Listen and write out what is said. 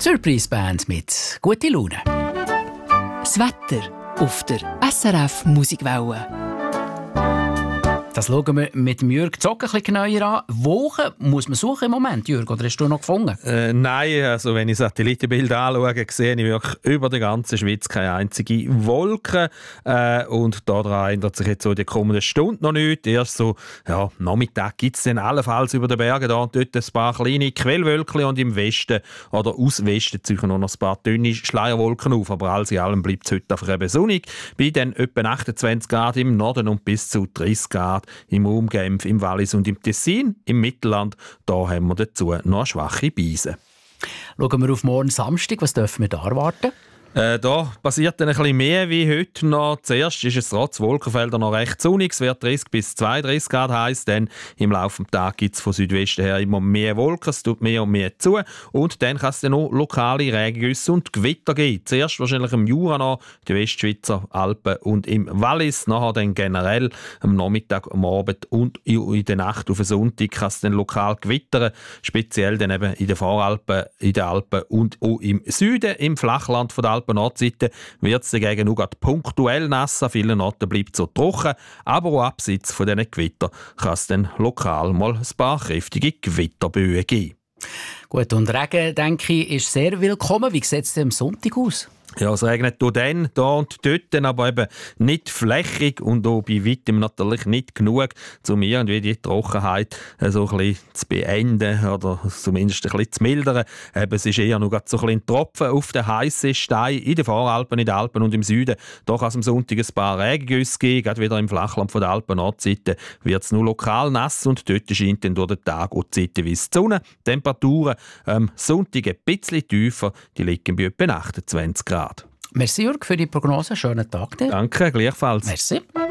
Surprise Band mit «Gute Laune». Das Wetter auf der SRF Musikwelle. Das schauen wir mit Jürg Zock ein bisschen genauer an. Wochen muss man suchen im Moment, Jürg, oder hast du noch gefunden? Nein, also wenn ich Satellitenbilder anschaue, sehe ich wirklich über der ganzen Schweiz keine einzige Wolke. Und daran ändert sich jetzt so die kommenden Stunden noch nichts. Erst so Nachmittag gibt es dann allenfalls über den Bergen da und dort ein paar kleine Quellwölkchen und im Westen oder aus Westen ziehen noch ein paar dünne Schleierwolken auf. Aber alles in allem bleibt es heute einfach eben sonnig. Bei dann etwa 28 Grad im Norden und bis zu 30 Grad im Raum Genf, im Wallis und im Tessin. Im Mittelland, da haben wir dazu noch eine schwache Beise. Schauen wir auf morgen Samstag. Was dürfen wir da erwarten? Da passiert dann ein bisschen mehr wie heute noch. Zuerst ist es trotz Wolkenfelder noch recht sonnig. Es wird 30 bis 32 Grad heiß. Dann im Laufe des Tages gibt es von Südwesten her immer mehr Wolken. Es tut mehr und mehr zu. Und dann kann es dann noch lokale Regengüsse und Gewitter geben. Zuerst wahrscheinlich im Jura noch, die Westschweizer Alpen und im Wallis. Nachher dann generell am Nachmittag, am Abend und in der Nacht auf den Sonntag kann es dann lokal gewittern. Speziell dann eben in den Voralpen, in den Alpen und auch im Süden, im Flachland von der Alpen-Nordseite wird es dagegen nur punktuell nass. An vielen Orten bleibt es so trocken. Aber auch abseits von diesen Gewittern kann es dann lokal mal ein paar kräftige Gewitterböen geben. Gut, und Regen, denke ich, ist sehr willkommen. Wie sieht es denn am Sonntag aus? Ja, es regnet hier dann, da und dort, aber eben nicht flächig und auch bei weitem natürlich nicht genug, um irgendwie die Trockenheit so ein bisschen zu beenden oder zumindest ein bisschen zu mildern. Eben, es ist eher noch so ein bisschen Tropfen auf den heissen Stein in den Voralpen, in den Alpen und im Süden. Da kann es am Sonntag ein paar Regengüsse geben, gerade wieder im Flachland von der Alpen-Nordseite wird es nur lokal nass und dort scheint dann durch den Tag auch zeitweise die Sonne. Temperaturen am Sonntag ein bisschen tiefer, die liegen bei etwa 28 Grad. Merci, Jürg, für die Prognose. Schönen Tag dir. Danke, gleichfalls. Merci.